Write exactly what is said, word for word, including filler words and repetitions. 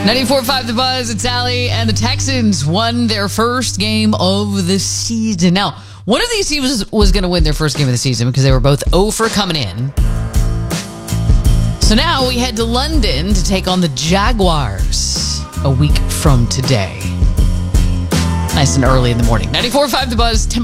ninety-four point five The Buzz, it's Allie, and the Texans won their first game of the season. Now, one of these teams was, was going to win their first game of the season because they were both oh for coming in. So now we head to London to take on the Jaguars a week from today. Nice and early in the morning. ninety-four point five The Buzz, temp-